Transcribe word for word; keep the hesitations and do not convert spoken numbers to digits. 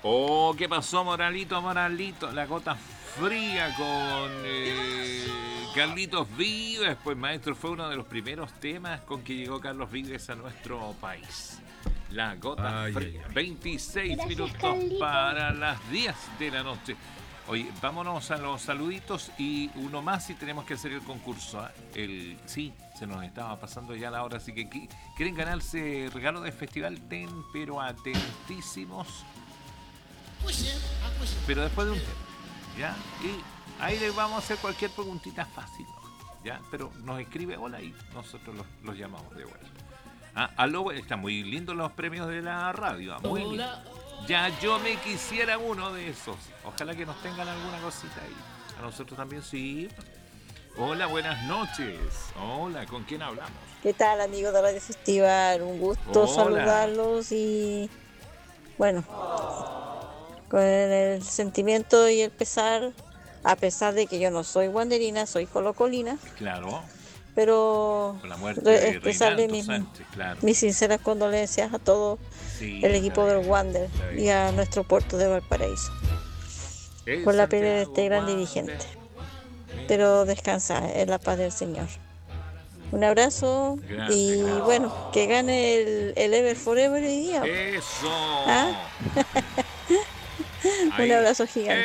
Oh, ¿qué pasó, Moralito, Moralito? La gota fría con eh, Carlitos Vives. Pues, maestro, fue uno de los primeros temas con que llegó Carlos Vives a nuestro país. La gota Ay, fría. ay, ay. veintiséis Gracias, minutos Carlitos. para las diez de la noche. Oye, vámonos a los saluditos y uno más y tenemos que hacer el concurso. ¿Ah? El, sí, se nos estaba pasando ya la hora, así que qui- quieren ganarse regalo del festival Ten, pero atentísimos. Pero después de un tema, ¿ya? Y ahí les vamos a hacer cualquier preguntita fácil, ¿no? ¿Ya? Pero nos escribe hola y nosotros los, los llamamos de vuelta. Ah, aló, están muy lindos los premios de la radio, ah, muy lindo. Ya yo me quisiera uno de esos. Ojalá que nos tengan alguna cosita ahí. A nosotros también sí. Hola, buenas noches. Hola, ¿con quién hablamos? ¿Qué tal, amigos de Radio Festival? Un gusto Hola. saludarlos y, bueno, con el sentimiento y el pesar, a pesar de que yo no soy wanderina, soy colocolina, Claro, pero con la muerte re- de expresarle Reinaldo mis, Sánchez, claro. mis sinceras condolencias a todo Sí, el equipo está del bien, Wander está bien. y a nuestro puerto de Valparaíso, El por la pérdida de Santiago este gran Wander. dirigente. Pero descansa en la paz del Señor. Un abrazo Gracias, y gracias. bueno, que gane el, el Ever Forever hoy día. Eso. ¿Ah? Un Ahí. abrazo gigante.